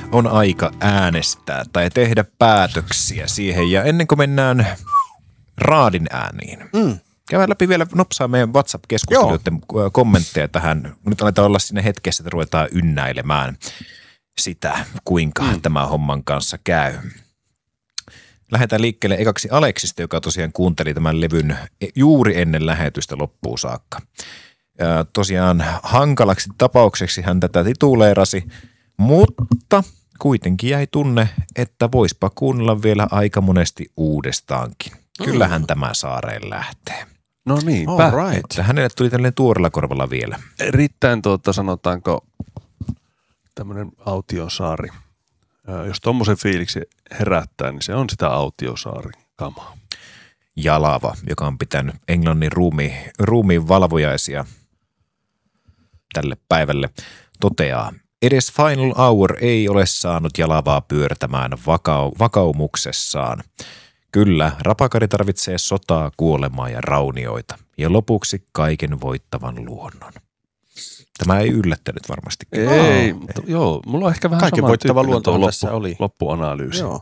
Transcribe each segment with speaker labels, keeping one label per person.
Speaker 1: on aika äänestää tai tehdä päätöksiä siihen. Ja ennen kuin mennään raadin ääniin, käydään läpi vielä nopsaa meidän WhatsApp-keskusteluiden kommentteja tähän. Nyt aletaan olla siinä hetkessä, että ruvetaan ynnäilemään sitä, kuinka tämä homman kanssa käy. Lähdetään liikkeelle ekaksi Aleksista, joka tosiaan kuunteli tämän levyn juuri ennen lähetystä loppuun saakka. Tosiaan hankalaksi tapaukseksi hän tätä tituleerasi, mutta kuitenkin jäi tunne, että voispa kuunnella vielä aika monesti uudestaankin. Kyllähän tämä saareen lähtee.
Speaker 2: No niin,
Speaker 3: right.
Speaker 1: Että hänelle tuli tällainen tuorella korvalla vielä.
Speaker 2: Erittäin sanotaanko tämmöinen autiosaari. Jos tommosen fiiliksi herättää, niin se on sitä autiosaarin kamaa.
Speaker 1: Jalava, joka on pitänyt Englannin ruumiin valvojaisia tälle päivälle, toteaa, edes Final Hour ei ole saanut Jalavaa pyörtämään vakaumuksessaan. Kyllä, rapakari tarvitsee sotaa, kuolemaa ja raunioita ja lopuksi kaiken voittavan luonnon. Tämä ei yllättänyt varmasti.
Speaker 2: Ei, mutta joo, mulla on ehkä vähän
Speaker 3: kaiken voittava luonto tässä oli.
Speaker 2: Loppuanalyysi.
Speaker 3: Joo.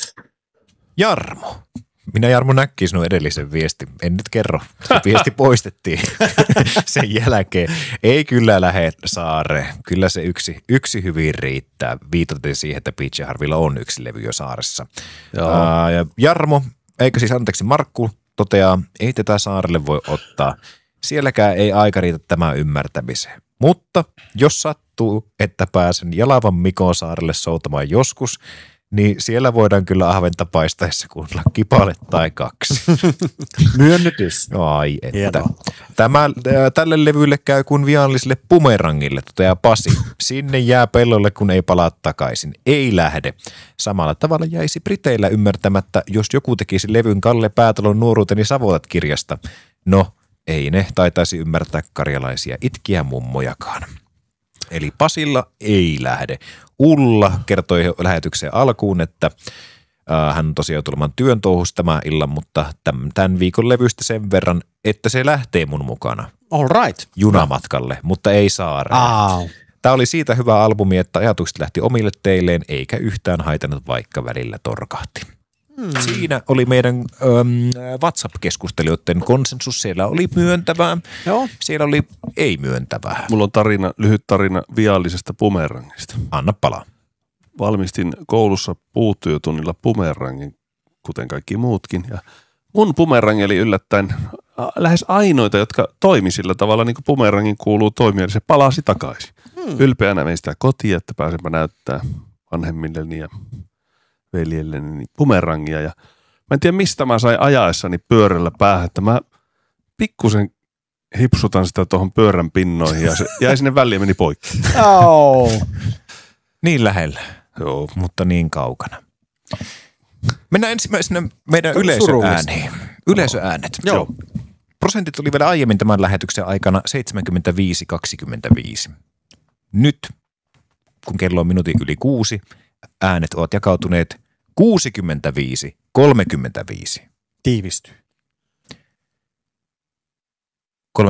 Speaker 1: Jarmo. Minä Jarmo näkki sinun edellisen viesti. En nyt kerro. Se viesti poistettiin sen jälkeen. Ei kyllä lähde saareen. Kyllä se yksi hyvin riittää. Viitaten siihen, että PJ Harveylla on yksi levy jo saaressa. Ja Jarmo, Markku toteaa, ei tätä saarelle voi ottaa. Sielläkään ei aika riitä tämän ymmärtämiseen. Mutta jos sattuu, että pääsen Jalavan Mikon saarelle soutamaan joskus, niin siellä voidaan kyllä ahventa paistaessa kuunnella kipale tai kaksi.
Speaker 3: Myönnytys.
Speaker 1: Ai että. Tälle levylle käy kuin vialliselle bumerangille, toteaa Pasi. Sinne jää pellolle, kun ei palaa takaisin. Ei lähde. Samalla tavalla jäisi Briteillä ymmärtämättä, jos joku tekisi levyn Kalle Päätalon Nuoruuteni Savotat-kirjasta. No, ei ne taitaisi ymmärtää karjalaisia itkiä mummojakaan. Eli Pasilla ei lähde. Ulla kertoi lähetyksen alkuun, että hän on tosiaan tulemaan työn touhussa tämän illan, mutta tämän viikon levystä sen verran, että se lähtee mun mukana.
Speaker 3: All right.
Speaker 1: Junamatkalle, mutta ei saareen. Tämä oli siitä hyvä albumi, että ajatukset lähti omille teilleen, eikä yhtään haitannut, vaikka välillä torkahti. Siinä oli meidän WhatsApp-keskustelijoiden konsensus. Siellä oli myöntävää, siellä oli ei myöntävää.
Speaker 2: Mulla on lyhyt tarina viallisesta bumerangista.
Speaker 1: Anna palaa.
Speaker 2: Valmistin koulussa puutyötunnilla bumerangin, kuten kaikki muutkin. Ja mun bumerangi oli yllättäen lähes ainoita, jotka toimi sillä tavalla, niin kuin bumerangin kuuluu toimia, eli se palasi takaisin. Ylpeänä vein sitä kotiin, että pääsenpä näyttää vanhemmilleni ja veljelleni bumerangia. Ja mä en tiedä, mistä mä sain ajaessani pyörällä päähän, että mä pikkusen hipsutan sitä tuohon pyörän pinnoihin ja se jäi sinne väliin ja meni poikki.
Speaker 1: Niin lähellä,
Speaker 2: joo,
Speaker 1: mutta niin kaukana. Mennään ensimmäisenä meidän yleisöääniin. Yleisöäänet.
Speaker 3: Joo.
Speaker 1: Prosentit oli vielä aiemmin tämän lähetyksen aikana 75-25. Nyt, kun kello on minuutin yli 6, äänet ovat jakautuneet 65-35.
Speaker 3: Tiivistyy.
Speaker 1: 35%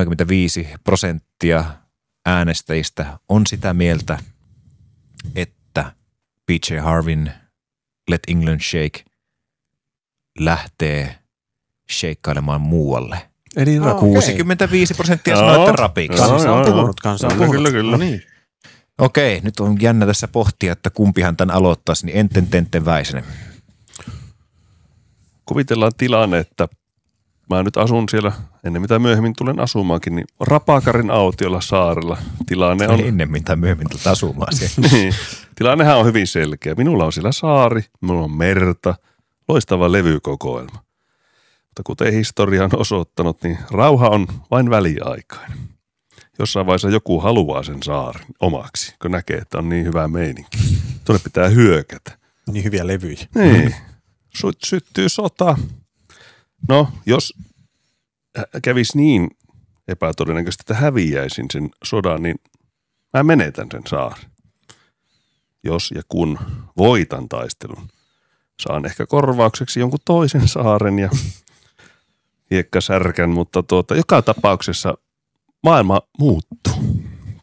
Speaker 1: äänestäjistä on sitä mieltä, että PJ Harveyn Let England Shake lähtee sheikkailemaan muualle.
Speaker 2: Eli
Speaker 1: 65% sanoo, että rapiksi.
Speaker 3: Kansa on puhunut.
Speaker 2: Kyllä.
Speaker 3: No niin.
Speaker 1: Okei, nyt on jännä tässä pohtia, että kumpihan tämän aloittaisi, niin enten Väisänen.
Speaker 2: Kuvitellaan tilanne, että mä nyt asun siellä, ennen mitä myöhemmin tulen asumaankin, niin Rapakarin autiolla saarella. Tilanne on...
Speaker 1: Ennen mitä myöhemmin tulet asumaan siellä.
Speaker 2: Niin. Tilannehan on hyvin selkeä. Minulla on siellä saari, minulla on merta, loistava levykokoelma. Mutta kuten historia on osoittanut, niin rauha on vain väliaikainen. Jossain vaiheessa joku haluaa sen saaren omaksi, kun näkee, että on niin hyvä meininki. Tuonne pitää hyökätä.
Speaker 3: Niin hyviä levyjä.
Speaker 2: Niin. Syttyy sota. No, jos kävisi niin epätodennäköisesti, että häviäisin sen sodan, niin mä menetän sen saaren. Jos ja kun voitan taistelun, saan ehkä korvaukseksi jonkun toisen saaren ja hiekkasärkän, mutta joka tapauksessa maailma muuttuu.